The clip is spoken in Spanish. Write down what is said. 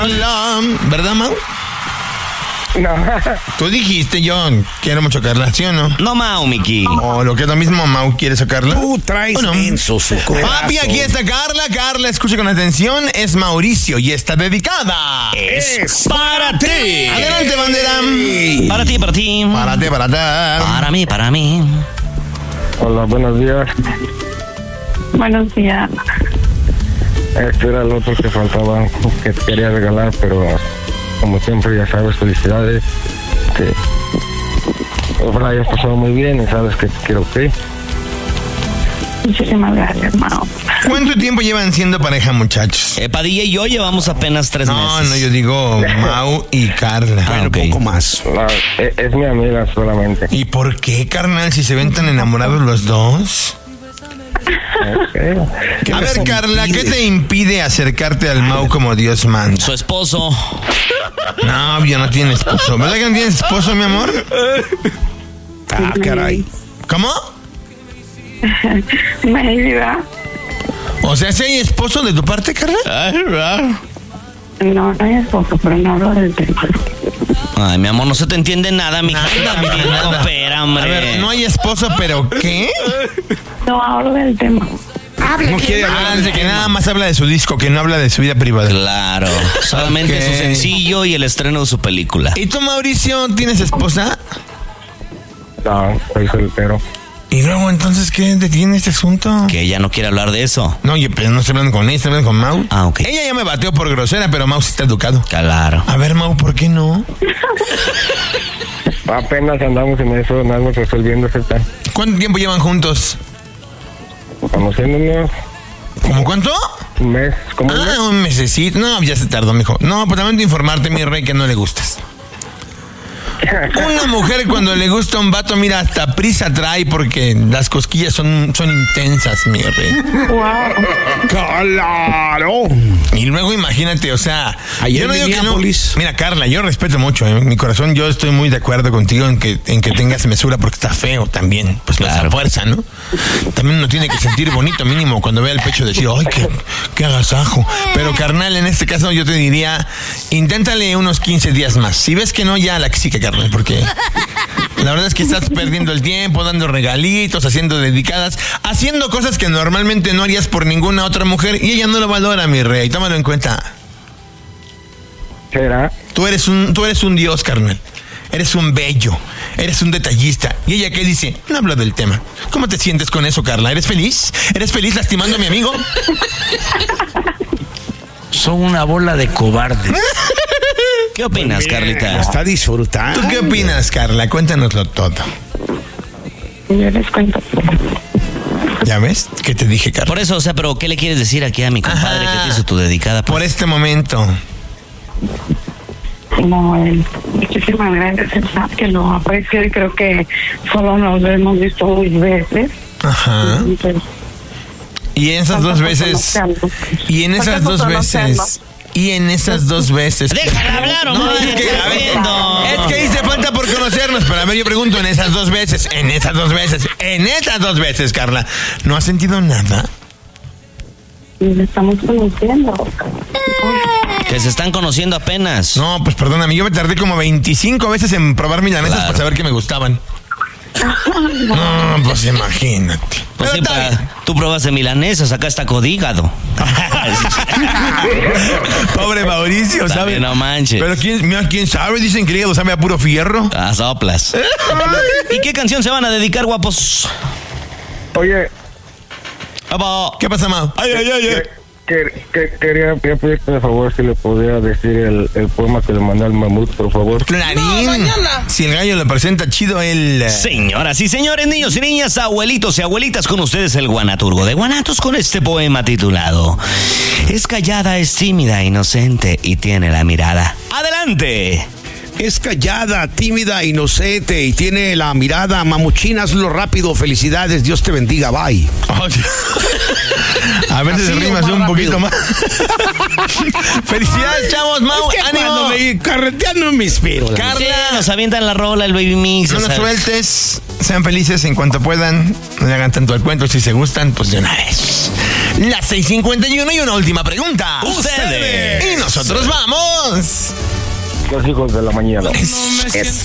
¿Verdad, Mau? No. Tú dijiste, yo quiero mucho a Carla, ¿sí o no? No, Mau, Miki. O lo que es lo mismo, Mau quiere sacarla. Tú traes menso su corazón. Papi, aquí está Carla. Carla, escucha con atención. Es Mauricio y está dedicada. Es para ti. Adelante, bandera. Para ti. Párate. Para mí. Hola, buenos días. Buenos días. Este era el otro que faltaba, que te quería regalar, pero como siempre, ya sabes, felicidades. Ojalá hayas pasado muy bien y sabes que te quiero, ¿ok? Muchísimas gracias, Mau. ¿Cuánto tiempo llevan siendo pareja, muchachos? Padilla y yo llevamos apenas 3 meses. No, yo digo Mau y Carla. Bueno, ok. un poco más. No, es mi amiga solamente. ¿Y por qué, carnal, si se ven tan enamorados los dos? Okay. A ver, Carla, ¿qué te impide acercarte al Mau como Dios manda? Su esposo. No, yo no tiene esposo. ¿Verdad que no tienes esposo, mi amor? Ah, caray. ¿Cómo? Me ayuda. O sea, ¿si hay esposo de tu parte, Carla? No hay esposo, pero no hablo del tema. Ay, mi amor, no se te entiende nada, mija. No, espera, hombre. A ver, no hay esposo, pero ¿qué? No hablo del tema. No quiere hablar Dice que nada más habla de su disco, que no habla de su vida privada. Claro, solamente Ok. su sencillo y el estreno de su película. ¿Y tú, Mauricio, tienes esposa? No, soy soltero. ¿Y luego entonces qué detiene este asunto? Que ella no quiere hablar de eso. No, yo pero no estoy hablando con ella, estoy hablando con Mau. Ah, ok. Ella ya me bateó por grosera, pero Mau sí está educado. Claro. A ver, Mau, ¿por qué no? Apenas andamos en eso, andamos resolviendo ese plan. ¿Cuánto tiempo llevan juntos? Conociéndonos ¿Cómo cuánto? un mes, como un mes. Un mesecito. No, ya se tardó, mijo. No, pues también de informarte, mi rey, que no le gustas. Una mujer cuando le gusta un vato, mira, hasta prisa trae porque las cosquillas son intensas, mi rey. Wow. ¡Claro! Y luego imagínate, o sea, Ayer yo no en digo que no. Minneapolis. Mira, Carla, yo respeto mucho, mi corazón, yo estoy muy de acuerdo contigo en que tengas mesura porque está feo también, pues Claro. la fuerza, ¿no? También uno tiene que sentir bonito mínimo cuando vea el pecho decir, ay, qué agasajo. Pero carnal, en este caso yo te diría, inténtale unos 15 días más. Si ves que no, ya la chica, carnal, porque la verdad es que estás perdiendo el tiempo, dando regalitos, haciendo dedicadas, haciendo cosas que normalmente no harías por ninguna otra mujer y ella no lo valora, mi rey. Tómalo en cuenta. ¿Será? Tú eres un dios, carnal. Eres un bello. Eres un detallista. ¿Y ella qué dice? No habla del tema. ¿Cómo te sientes con eso, Carla? ¿Eres feliz? ¿Eres feliz lastimando a mi amigo? Son una bola de cobardes. ¿Qué opinas, Carlita? Está disfrutando. ¿Tú qué opinas, Carla? Cuéntanoslo todo. Yo les cuento. ¿Ya ves? ¿Qué te dije, Carla? Por eso, o sea, pero ¿qué le quieres decir aquí a mi compadre Ajá. que te hizo tu dedicada? Por este momento. No, muchísimas gracias. Sabes que lo aprecio y creo que solo nos hemos visto 2 veces. Ajá. Entonces, Y en esas 2 veces. Y en esas 2 veces. Y en esas 2 veces. Déjala hablar, No, hombre. es que, ¿Qué a ver, haciendo? es que hice falta por conocernos, pero a ver, yo pregunto, en esas 2 veces, Carla, ¿no has sentido nada? nos estamos conociendo. Que se están conociendo apenas. No, pues perdóname, yo me tardé como 25 veces en probar milanesas Claro. para saber que me gustaban. No, pues imagínate. Pues Pero sí, está bien. tú probaste milanesas, acá está codígado. Pobre Mauricio, Está ¿sabes? bien, no manches. Pero quién sabe, dicen que el hígado sabe a puro fierro. A soplas. ¿Y qué canción se van a dedicar, guapos? Oye, Vamos. ¿Qué pasa, Mau? Ay. quería pedirte de favor si le podía decir el poema que le mandé al mamut, por favor. Clarín. Si el gallo le presenta chido, él. Señoras y señores, niños y niñas, abuelitos y abuelitas, con ustedes el Guanaturgo de Guanatos con este poema titulado Es callada, es tímida, inocente y tiene la mirada. ¡Adelante! Es callada, tímida, inocente y tiene la mirada mamuchina. Hazlo rápido. Felicidades. Dios te bendiga. Bye. A ver si Así se o rimas más un poquito rápido. más. Felicidades, chavos, Mau. Es que cuando ¡Ánimo! me carreteando me inspiro. Carla. Sí, nos avientan la rola, el baby mix. No o nos sea, sueltes, sean felices en cuanto puedan, no le hagan tanto al cuento, si se gustan, pues de una vez. Las 6:51 y una última pregunta. Ustedes. Y nosotros vamos. Los hijos de la mañana.